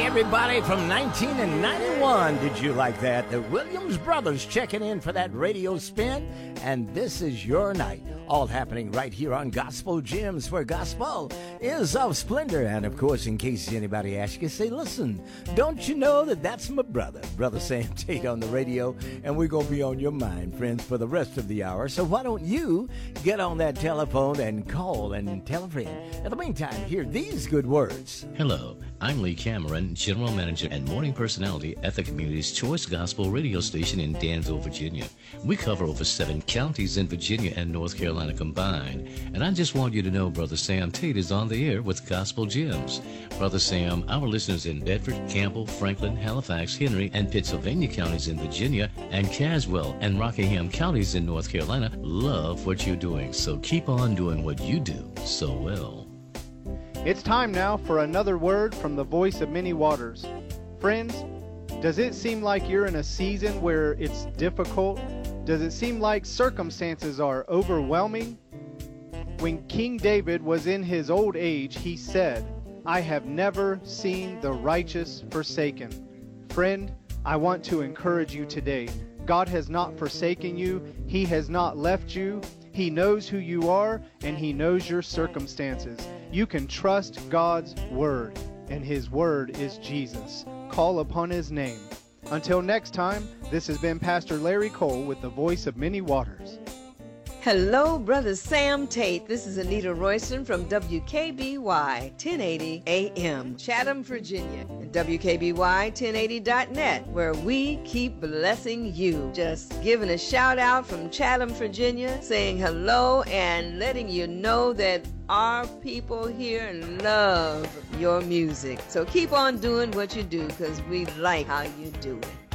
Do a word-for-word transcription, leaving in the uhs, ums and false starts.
everybody from nineteen ninety-one. Did you like that? The Williams Brothers checking in for that radio spin. And this is your night. All happening right here on Gospel Gems, where gospel is of splendor. And of course, in case anybody asks you, say, listen, don't you know that that's my brother, Brother Sam Tate on the radio? And we're going to be on your mind, friends, for the rest of the hour. So why don't you get on that telephone and call and tell a friend. In the meantime, hear these good words. Hello, I'm Lee Cameron, General Manager and Morning Personality at the Community's Choice Gospel radio station in Danville, Virginia. We cover over seven counties in Virginia and North Carolina combined. And I just want you to know Brother Sam Tate is on the air with Gospel Gems. Brother Sam, our listeners in Bedford, Campbell, Franklin, Halifax, Henry, and Pittsylvania counties in Virginia, and Caswell and Rockingham counties in North Carolina love what you're doing. So keep on doing what you do so well. It's time now for another word from the voice of many waters. Friends, does it seem like you're in a season where it's difficult? Does it seem like circumstances are overwhelming? When King David was in his old age, he said, I have never seen the righteous forsaken. Friend, I want to encourage you today. God has not forsaken you. He has not left you. He knows who you are, and He knows your circumstances. You can trust God's Word, and His Word is Jesus. Call upon His name. Until next time, this has been Pastor Larry Cole with the voice of many waters. Hello, Brother Sam Tate. This is Anita Royston from W K B Y ten eighty A M, Chatham, Virginia, and W K B Y ten eighty dot net, where we keep blessing you. Just giving a shout out from Chatham, Virginia, saying hello and letting you know that our people here love your music. So keep on doing what you do, because we like how you do it.